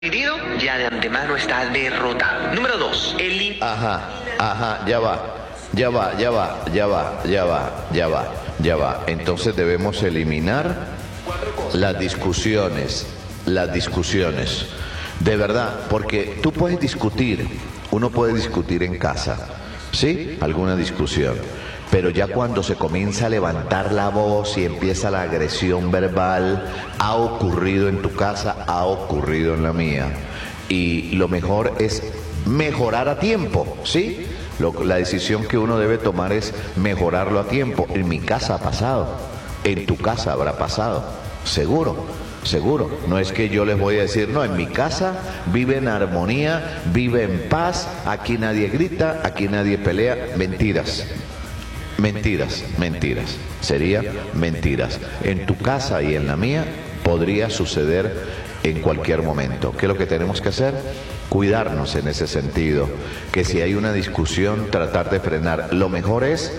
Dividido ya de antemano está derrotado. Número 2, ya va. Entonces debemos eliminar las discusiones. De verdad, porque tú puedes discutir, uno puede discutir en casa, ¿sí? Alguna discusión. Pero ya cuando se comienza a levantar la voz y empieza la agresión verbal, ha ocurrido en tu casa, ha ocurrido en la mía. Y lo mejor es mejorar a tiempo, ¿sí? La decisión que uno debe tomar es mejorarlo a tiempo. En mi casa ha pasado, en tu casa habrá pasado, seguro. No es que yo les voy a decir, no, en mi casa vive en armonía, vive en paz, aquí nadie grita, aquí nadie pelea. Mentiras. Sería mentiras. En tu casa y en la mía podría suceder en cualquier momento. ¿Qué es lo que tenemos que hacer? Cuidarnos en ese sentido. Que si hay una discusión, tratar de frenar. Lo mejor es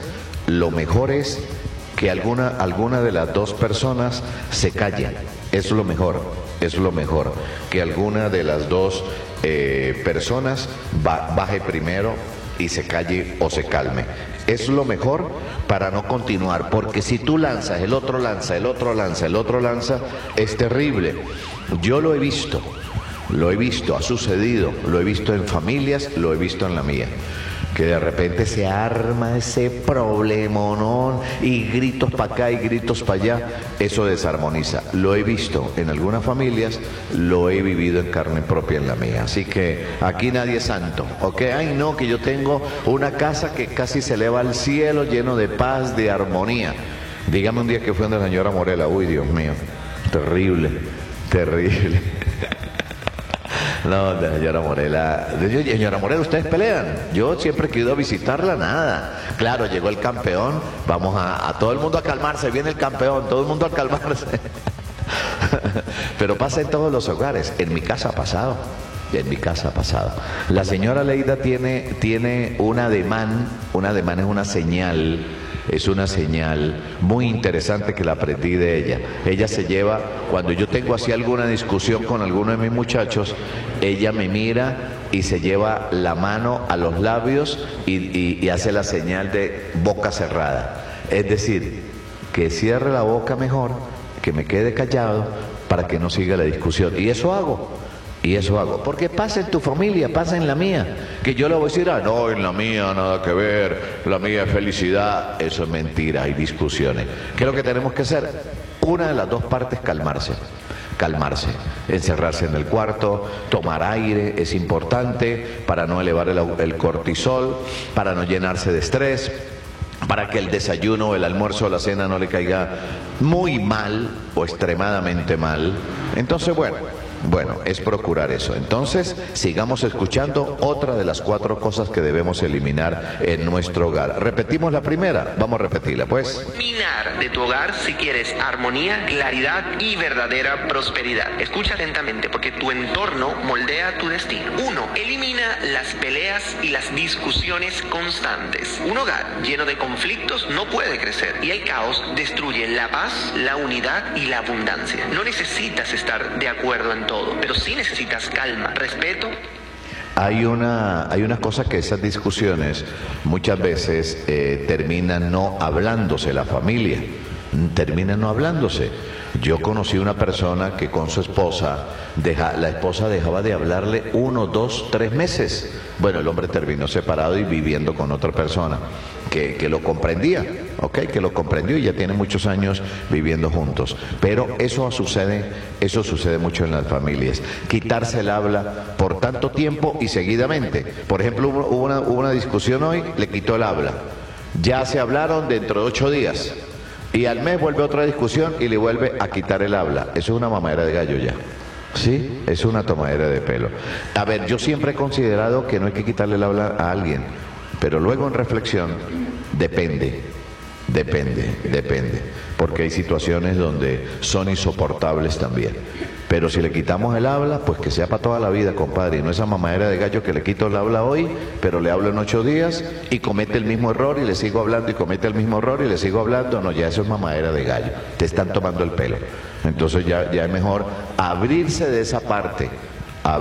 que alguna de las dos personas se callen. Es lo mejor. Que alguna de las dos personas baje primero y se calle o se calme. Es lo mejor para no continuar, porque si tú lanzas, el otro lanza, es terrible. Yo lo he visto, ha sucedido, lo he visto en familias, lo he visto en la mía, que de repente se arma ese problemonón y gritos para acá y gritos para allá, eso desarmoniza. Lo he visto en algunas familias, lo he vivido en carne propia en la mía. Así que aquí nadie es santo, ¿ok? Ay no, que yo tengo una casa que casi se eleva al cielo, lleno de paz, de armonía. Dígame un día que fue donde la señora Morela, uy Dios mío, terrible. No, de señora Morela, ustedes pelean. Yo siempre he querido visitarla, nada. Claro, llegó el campeón, vamos a todo el mundo a calmarse, viene el campeón, todo el mundo a calmarse. Pero pasa en todos los hogares, en mi casa ha pasado. La señora Leida tiene un ademán es una señal. Es una señal muy interesante que la aprendí de ella. Ella se lleva, cuando yo tengo así alguna discusión con alguno de mis muchachos, ella me mira y se lleva la mano a los labios y hace la señal de boca cerrada. Es decir, que cierre la boca mejor, que me quede callado para que no siga la discusión. Y eso hago. Porque pasa en tu familia, pasa en la mía. Que yo le voy a decir, no, en la mía nada que ver, la mía es felicidad. Eso es mentira, hay discusiones. ¿Qué es lo que tenemos que hacer? Una de las dos partes, calmarse. Encerrarse en el cuarto, tomar aire, es importante para no elevar el cortisol, para no llenarse de estrés, para que el desayuno, el almuerzo o la cena no le caiga muy mal o extremadamente mal. Entonces, bueno, es procurar eso. Entonces, sigamos escuchando otra de las 4 cosas que debemos eliminar en nuestro hogar. Repetimos la primera, vamos a repetirla, pues. Eliminar de tu hogar si quieres armonía, claridad y verdadera prosperidad. Escucha atentamente porque tu entorno moldea tu destino. 1. Elimina las peleas y las discusiones constantes. Un hogar lleno de conflictos no puede crecer y el caos destruye la paz, la unidad y la abundancia. No necesitas estar de acuerdo en todo, pero sí necesitas calma, respeto. Hay una cosa que esas discusiones muchas veces terminan no hablándose, la familia termina no hablándose. Yo conocí una persona que con su esposa, la esposa dejaba de hablarle 1, 2, 3 meses. Bueno, el hombre terminó separado y viviendo con otra persona que lo comprendía, ¿ok? Que lo comprendió y ya tiene muchos años viviendo juntos. Pero eso sucede mucho en las familias. Quitarse el habla por tanto tiempo y seguidamente. Por ejemplo, hubo una discusión hoy, le quitó el habla. Ya se hablaron dentro de 8 días. Y al mes vuelve otra discusión y le vuelve a quitar el habla. Eso es una mamadera de gallo ya. ¿Sí? Es una tomadera de pelo. A ver, yo siempre he considerado que no hay que quitarle el habla a alguien, pero luego en reflexión, depende. Porque hay situaciones donde son insoportables también. Pero si le quitamos el habla, pues que sea para toda la vida, compadre. Y no esa mamadera de gallo que le quito el habla hoy, pero le hablo en 8 días y comete el mismo error y le sigo hablando y comete el mismo error y le sigo hablando. No, ya eso es mamadera de gallo. Te están tomando el pelo. Entonces ya es mejor abrirse de esa parte.